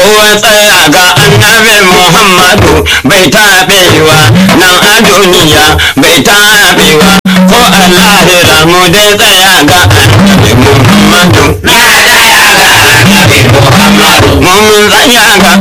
kowa tsaya ga annabi Muhammadu bai taɓewa nan a duniya bai taɓewa ko a lahira mu dai tsaya ga annabi Muhammadu mun tsaya ga